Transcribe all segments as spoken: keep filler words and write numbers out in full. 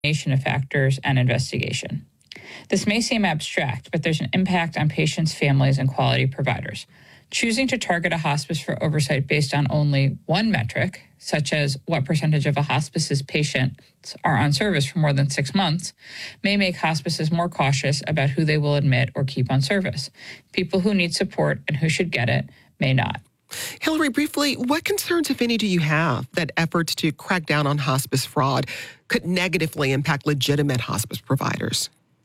combination of factors and investigation. This may seem abstract, but there's an impact on patients, families, and quality providers. Choosing to target a hospice for oversight based on only one metric, such as what percentage of a hospice's patients are on service for more than six months, may make hospices more cautious about who they will admit or keep on service. People who need support and who should get it may not. Hillary, briefly, what concerns, if any, do you have that efforts to crack down on hospice fraud could negatively impact legitimate hospice providers?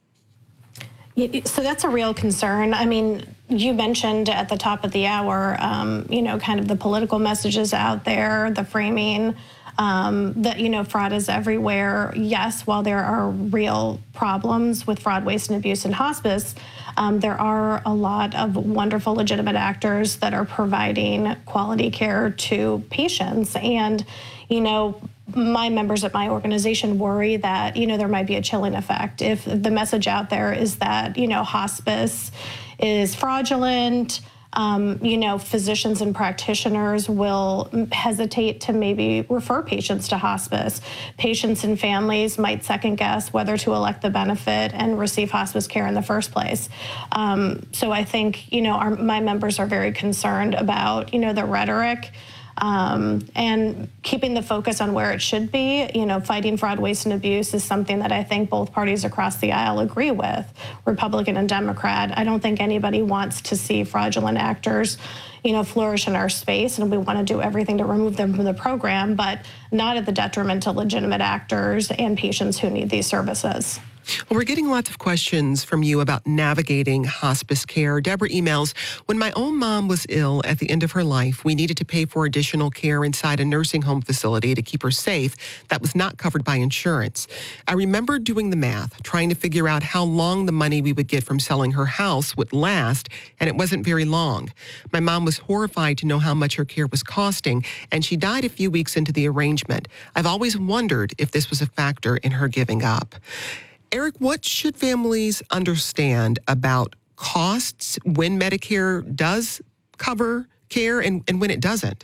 So that's a real concern. I mean, you mentioned at the top of the hour, um, you know, kind of the political messages out there, the framing, um, that, you know, fraud is everywhere. Yes, while there are real problems with fraud, waste, and abuse in hospice, um, there are a lot of wonderful, legitimate actors that are providing quality care to patients. And, you know, my members at my organization worry that, you know, there might be a chilling effect if the message out there is that, you know, hospice is fraudulent. Um, you know, physicians and practitioners will hesitate to maybe refer patients to hospice. Patients and families might second guess whether to elect the benefit and receive hospice care in the first place. Um, so I think, you know, our, my members are very concerned about, you know, the rhetoric Um, and keeping the focus on where it should be. You know, fighting fraud, waste, and abuse is something that I think both parties across the aisle agree with, Republican and Democrat. I don't think anybody wants to see fraudulent actors, you know, flourish in our space, and we want to do everything to remove them from the program, but not at the detriment to legitimate actors and patients who need these services. Well, we're getting lots of questions from you about navigating hospice care. Deborah emails, when my own mom was ill at the end of her life, we needed to pay for additional care inside a nursing home facility to keep her safe. That was not covered by insurance. I remember doing the math, trying to figure out how long the money we would get from selling her house would last, and it wasn't very long. My mom was horrified to know how much her care was costing, and she died a few weeks into the arrangement. I've always wondered if this was a factor in her giving up. Eric, what should families understand about costs when Medicare does cover care and, and when it doesn't?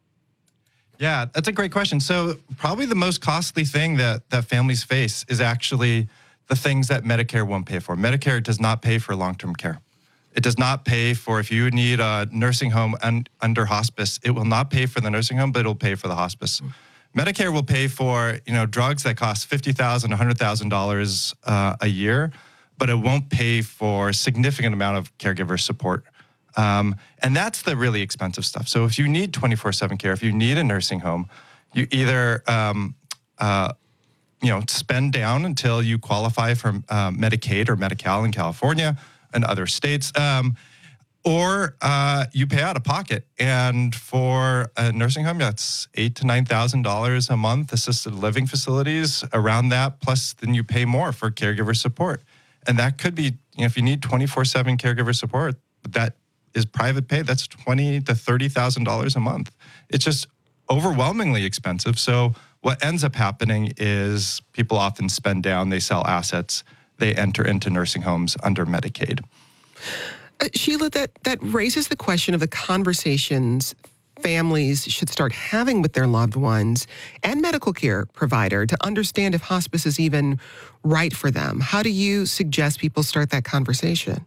Yeah, that's a great question. So probably the most costly thing that, that families face is actually the things that Medicare won't pay for. Medicare does not pay for long-term care. It does not pay for, if you need a nursing home un, under hospice, it will not pay for the nursing home, but it'll pay for the hospice. Mm. Medicare will pay for, you know, drugs that cost fifty thousand dollars, one hundred thousand dollars uh, a year, but it won't pay for a significant amount of caregiver support. Um, and that's the really expensive stuff. So if you need twenty-four seven care, if you need a nursing home, you either, um, uh, you know, spend down until you qualify for uh, Medicaid or Medi-Cal in California and other states, um, or uh, you pay out of pocket. And for a nursing home, that's eight to nine thousand dollars a month. Assisted living facilities around that, plus then you pay more for caregiver support. And that could be, you know, if you need twenty-four seven caregiver support, that is private pay. That's twenty to thirty thousand dollars a month. It's just overwhelmingly expensive. So what ends up happening is people often spend down. They sell assets. They enter into nursing homes under Medicaid. Uh, Sheila, that, that raises the question of the conversations families should start having with their loved ones and medical care provider to understand if hospice is even right for them. How do you suggest people start that conversation?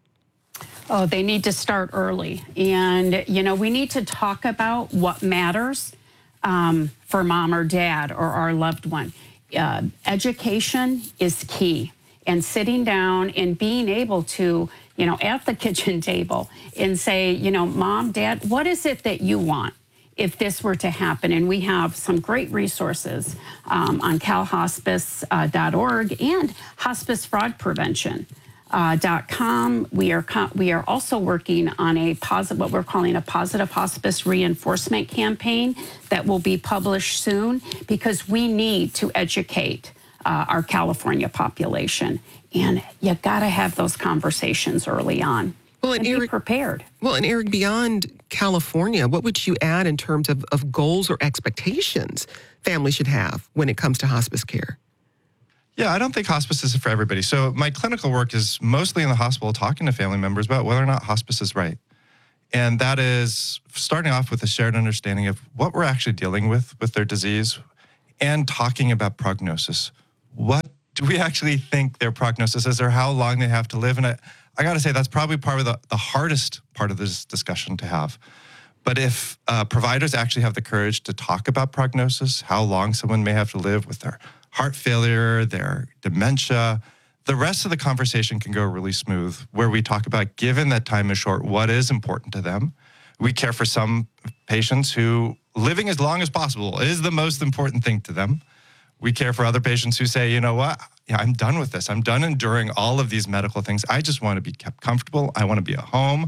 Oh, they need to start early. And, you know, we need to talk about what matters um, for mom or dad or our loved one. Uh, education is key. And sitting down and being able to, you know, at the kitchen table and say, you know, mom, dad, what is it that you want if this were to happen? And we have some great resources um, on cal hospice dot org and hospice fraud prevention dot com. We are we are also working on a positive, what we're calling a positive hospice reinforcement campaign that will be published soon, because we need to educate Uh, our California population. And you got to have those conversations early on. Well, and, and Eric, be prepared. Well, and Eric, beyond California, what would you add in terms of, of goals or expectations families should have when it comes to hospice care? Yeah, I don't think hospice is for everybody. So my clinical work is mostly in the hospital talking to family members about whether or not hospice is right. And that is starting off with a shared understanding of what we're actually dealing with with their disease and talking about prognosis. what do we actually think their prognosis is or how long they have to live? And I, I got to say, that's probably part of the, the hardest part of this discussion to have. But if uh, providers actually have the courage to talk about prognosis, how long someone may have to live with their heart failure, their dementia, the rest of the conversation can go really smooth, where we talk about, given that time is short, what is important to them. We care for some patients who living as long as possible is the most important thing to them. We care for other patients who say, you know what, yeah, I'm done with this. I'm done enduring all of these medical things. I just want to be kept comfortable. I want to be at home.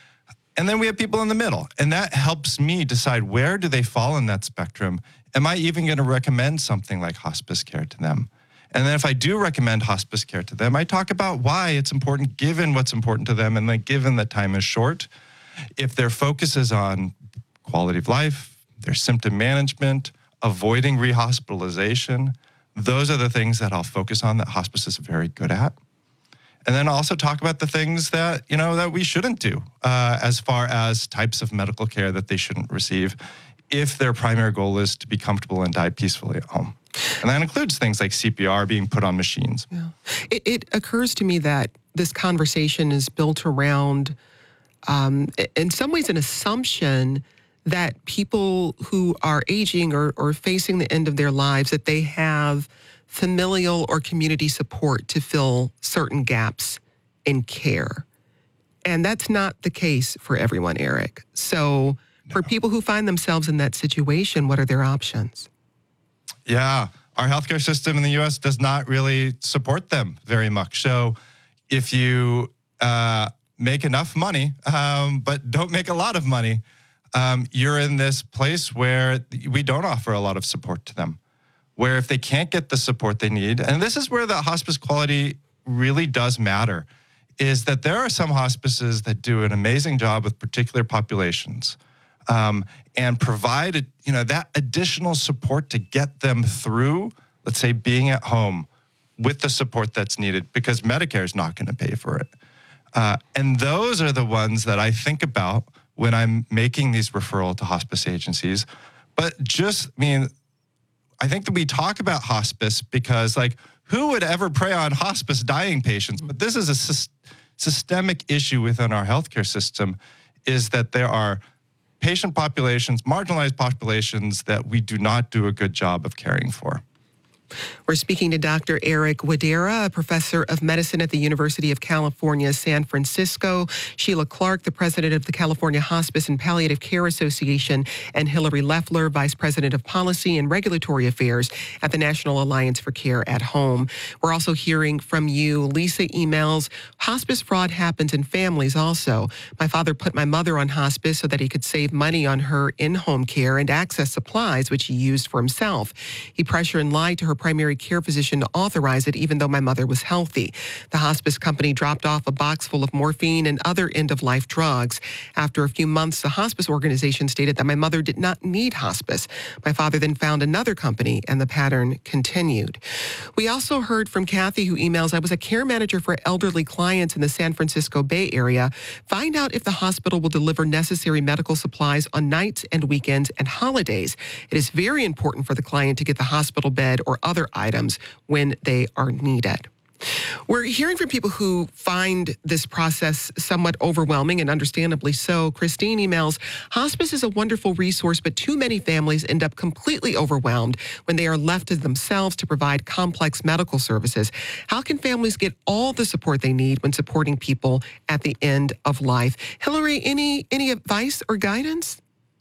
And then we have people in the middle. And that helps me decide, where do they fall in that spectrum? Am I even going to recommend something like hospice care to them? And then if I do recommend hospice care to them, I talk about why it's important, given what's important to them, and then given that time is short. If their focus is on quality of life, their symptom management, avoiding rehospitalization, those are the things that I'll focus on that hospice is very good at. And then also talk about the things that, you know, that we shouldn't do uh, as far as types of medical care that they shouldn't receive if their primary goal is to be comfortable and die peacefully at home. And that includes things like C P R, being put on machines. Yeah. It, it occurs to me that this conversation is built around, um, in some ways, an assumption that people who are aging or, or facing the end of their lives, that they have familial or community support to fill certain gaps in care. And that's not the case for everyone, Eric. So no. For people who find themselves in that situation, what are their options? Yeah, our healthcare system in the U S does not really support them very much. So if you uh, make enough money, um, but don't make a lot of money, um, you're in this place where we don't offer a lot of support to them, where if they can't get the support they need, and this is where the hospice quality really does matter, is that there are some hospices that do an amazing job with particular populations. Um, and provide, you know, that additional support to get them through, let's say, being at home with the support that's needed, because Medicare is not going to pay for it. Uh, and those are the ones that I think about when I'm making these referral to hospice agencies. But just, I mean, I think that we talk about hospice because, like, who would ever prey on hospice dying patients? But this is a sy- systemic issue within our healthcare system, is that there are patient populations, marginalized populations, that we do not do a good job of caring for. We're speaking to Doctor Eric Wadera, a professor of medicine at the University of California, San Francisco, Sheila Clark, the president of the California Hospice and Palliative Care Association, and Hillary Leffler, vice president of policy and regulatory affairs at the National Alliance for Care at Home. We're also hearing from you. Lisa emails, hospice fraud happens in families also. My father put my mother on hospice so that he could save money on her in-home care and access supplies, which he used for himself. He pressured and lied to her primary care physician to authorize it, even though my mother was healthy. The hospice company dropped off a box full of morphine and other end-of-life drugs. After a few months, the hospice organization stated that my mother did not need hospice. My father then found another company, and the pattern continued. We also heard from Kathy, who emails, I was a care manager for elderly clients in the San Francisco Bay Area. Find out if the hospital will deliver necessary medical supplies on nights and weekends and holidays. It is very important for the client to get the hospital bed or other items when they are needed. We're hearing from people who find this process somewhat overwhelming, and understandably so. Christine emails, hospice is a wonderful resource, but too many families end up completely overwhelmed when they are left to themselves to provide complex medical services. How can families get all the support they need when supporting people at the end of life? Hillary, any any advice or guidance?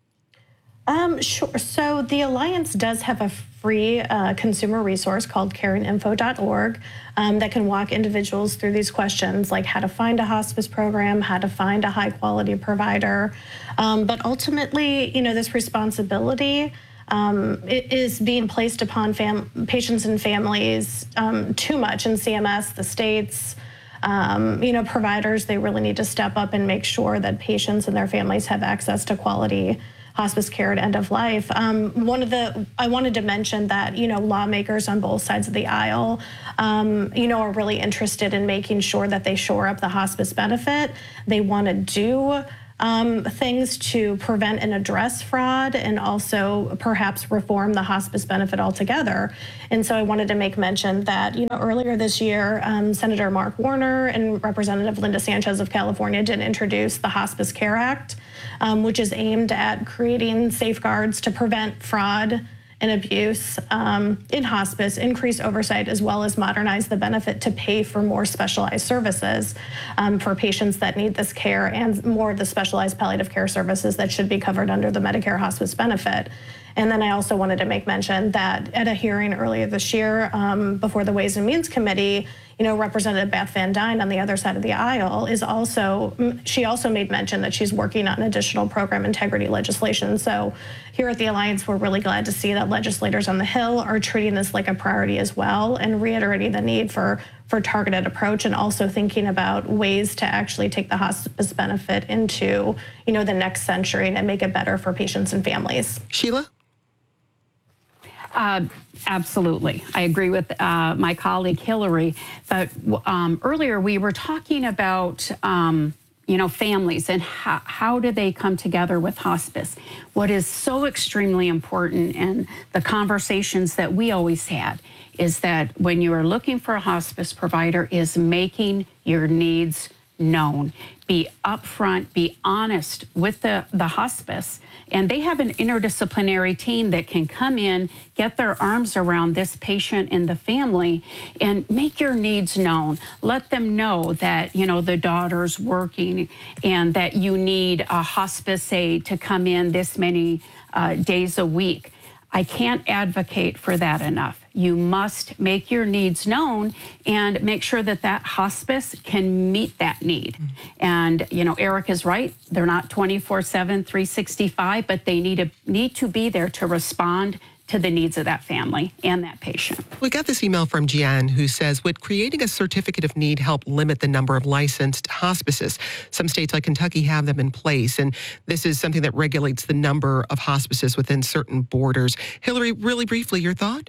Um, sure. So the Alliance does have a free uh, consumer resource called care and info dot org um, that can walk individuals through these questions, like how to find a hospice program, how to find a high-quality provider. Um, but ultimately, you know, this responsibility um, it is being placed upon fam- patients and families um, too much in C M S, the states. Um, you know, providers, they really need to step up and make sure that patients and their families have access to quality hospice care at end of life. Um, one of the, I wanted to mention that, you know, lawmakers on both sides of the aisle, um, you know, are really interested in making sure that they shore up the hospice benefit. They want to do um, things to prevent and address fraud, and also perhaps reform the hospice benefit altogether. And so I wanted to make mention that, you know, earlier this year, um, Senator Mark Warner and Representative Linda Sanchez of California did introduce the Hospice Care Act, um, which is aimed at creating safeguards to prevent fraud and abuse um, in hospice, increase oversight, as well as modernize the benefit to pay for more specialized services um, for patients that need this care, and more of the specialized palliative care services that should be covered under the Medicare hospice benefit. And then I also wanted to make mention that at a hearing earlier this year um, before the Ways and Means Committee, you know, Representative Beth Van Dyne on the other side of the aisle is also, she also made mention that she's working on additional program integrity legislation. So here at the Alliance, we're really glad to see that legislators on the Hill are treating this like a priority as well, and reiterating the need for, for targeted approach, and also thinking about ways to actually take the hospice benefit into, you know, the next century and make it better for patients and families. Sheila? Uh, absolutely. I agree with uh, my colleague Hillary. But um, earlier we were talking about, um, you know, families and how, how do they come together with hospice. What is so extremely important, and the conversations that we always had, is that when you are looking for a hospice provider, is making your needs known. Be upfront, be honest with the, the hospice. And they have an interdisciplinary team that can come in, get their arms around this patient and the family, and make your needs known. Let them know that, you know, the daughter's working and that you need a hospice aide to come in this many uh, days a week. I can't advocate for that enough. You must make your needs known and make sure that that hospice can meet that need. Mm-hmm. And, you know, Eric is right. They're not twenty-four seven, three sixty-five, but they need to, need to be there to respond to the needs of that family and that patient. We got this email from Gian, who says, would creating a certificate of need help limit the number of licensed hospices? Some states like Kentucky have them in place, and this is something that regulates the number of hospices within certain borders. Hillary, really briefly, your thought?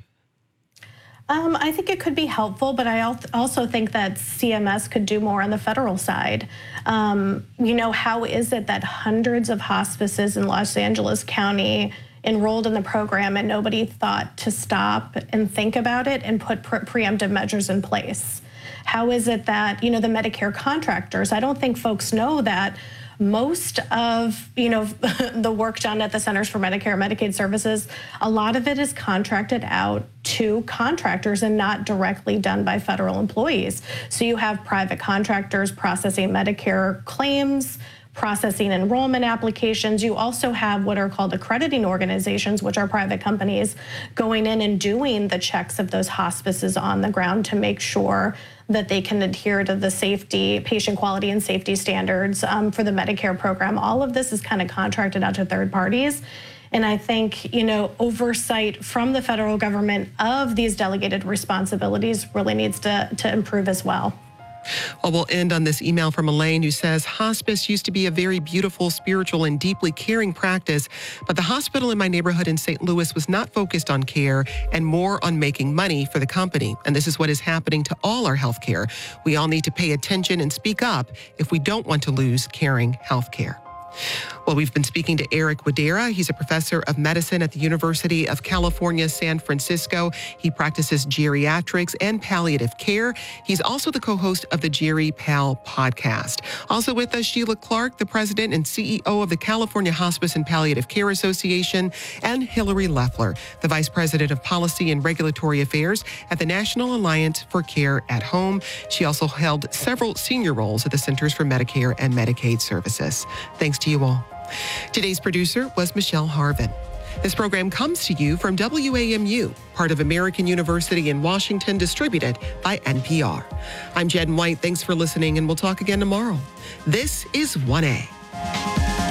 Um, I think it could be helpful, but I also think that C M S could do more on the federal side. Um, you know, how is it that hundreds of hospices in Los Angeles County enrolled in the program and nobody thought to stop and think about it and put pre- preemptive measures in place? How is it that, you know, the Medicare contractors, I don't think folks know that most of, you know, the work done at the Centers for Medicare and Medicaid Services, a lot of it is contracted out to contractors and not directly done by federal employees. So you have private contractors processing Medicare claims, processing enrollment applications. You also have what are called accrediting organizations, which are private companies, going in and doing the checks of those hospices on the ground to make sure that they can adhere to the safety, patient quality and safety standards um, for the Medicare program. All of this is kind of contracted out to third parties. And I think, you know, oversight from the federal government of these delegated responsibilities really needs to, to improve as well. Well, we'll end on this email from Elaine, who says, hospice used to be a very beautiful, spiritual, and deeply caring practice, but the hospital in my neighborhood in Saint Louis was not focused on care and more on making money for the company. And this is what is happening to all our health care. We all need to pay attention and speak up if we don't want to lose caring health care. Well, we've been speaking to Eric Wadera. He's a professor of medicine at the University of California, San Francisco. He practices geriatrics and palliative care. He's also the co-host of the Geri Pal podcast. Also with us, Sheila Clark, the president and C E O of the California Hospice and Palliative Care Association, and Hillary Loeffler, the vice president of policy and regulatory affairs at the National Alliance for Care at Home. She also held several senior roles at the Centers for Medicare and Medicaid Services. Thanks to you all. Today's producer was Michelle Harvin. This program comes to you from W A M U, part of American University in Washington, distributed by N P R. I'm Jen White. Thanks for listening, and we'll talk again tomorrow. This is one A.